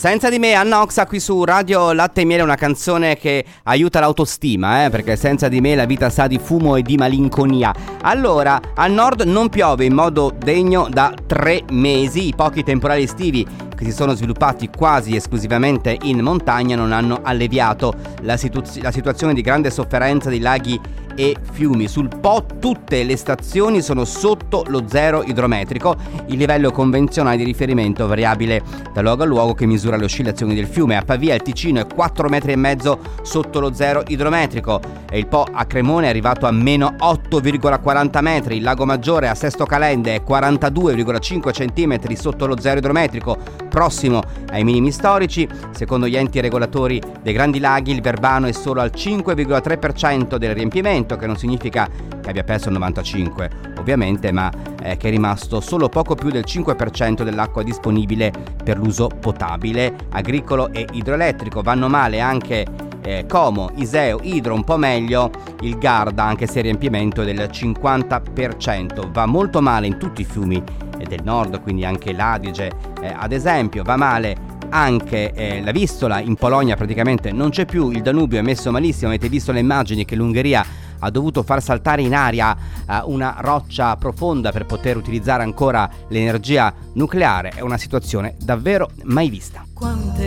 Senza di me, Anna Oxa qui su Radio Latte e Miele, una canzone che aiuta l'autostima, perché senza di me la vita sa di fumo e di malinconia. Allora, al nord non piove in modo degno da 3 mesi, i pochi temporali estivi che si sono sviluppati quasi esclusivamente in montagna non hanno alleviato la situazione di grande sofferenza di laghi e fiumi. Sul Po tutte le stazioni sono sotto lo zero idrometrico, il livello convenzionale di riferimento variabile da luogo a luogo che misura le oscillazioni del fiume. A Pavia il Ticino è 4,5 metri sotto lo zero idrometrico e il Po a Cremone è arrivato a meno 8,40 metri. Il Lago Maggiore a Sesto Calende è 42,5 centimetri sotto lo zero idrometrico, prossimo ai minimi storici. Secondo gli enti regolatori dei grandi laghi il Verbano è solo al 5,3% del riempimento, che non significa che abbia perso il 95 ovviamente, ma che è rimasto solo poco più del 5% dell'acqua disponibile per l'uso potabile, agricolo e idroelettrico. Vanno male anche Como, Iseo, Idro, un po' meglio il Garda, anche se il riempimento è del 50%. Va molto male in tutti i fiumi del nord, quindi anche l'Adige ad esempio. Va male anche la Vistola, in Polonia praticamente non c'è più, il Danubio è messo malissimo. Avete visto le immagini che l'Ungheria ha dovuto far saltare in aria una roccia profonda per poter utilizzare ancora l'energia nucleare. È una situazione davvero mai vista.